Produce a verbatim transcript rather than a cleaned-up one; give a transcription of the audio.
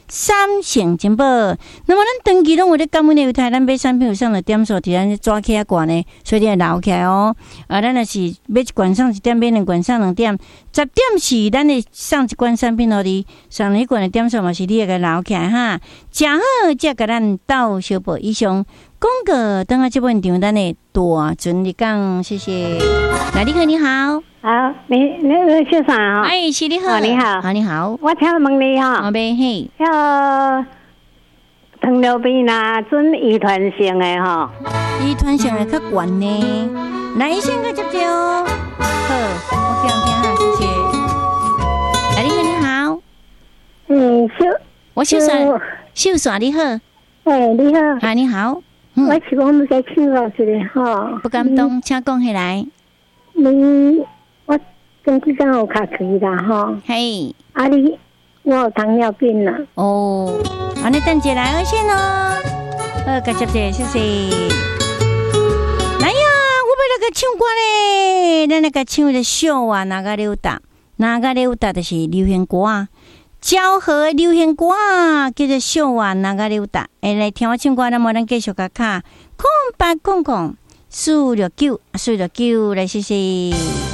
三成金宝。那么咱长期拢有咧感恩的犹太，咱买产品有上的点数，伫咱抓起来悬呢，所以你留起来哦。啊，咱若是买一罐上一点，买两罐上两点，十点是咱的上一罐产品互你，上两罐的点数嘛是你个留起来哈。正好才甲咱斗小报以上。广告等下这本场，咱的大准你讲，谢谢。来，你好，你好， 好，你那个先生啊， 哎，是你好， 你好， 好，你好， 我请问你哈， 好呗，嘿， 要糖尿病啦，准遗传性的哈， 遗传性的较悬呢。来，医生个接接哦，好，我听听哈，谢谢。来，你好，你好， 嗯，秀， 我秀算，秀算你好， 哎，你好， 啊，你好。 我是讲要再请教一下吼， 不敢动，请讲起来。 你我前几天有卡气啦吼， 嘿， 啊你我有糖尿病啦。 哦，安尼等一下来先哦，好，感谢谢谢谢。来呀，我要来个唱歌咧，咱来个唱的小啊，哪个溜达，哪个溜达就是流行歌啊。昭和流行歌叫做小啊那个溜达，哎，来听我唱歌，那么咱继续甲卡空八空空四六九四六九来谢谢。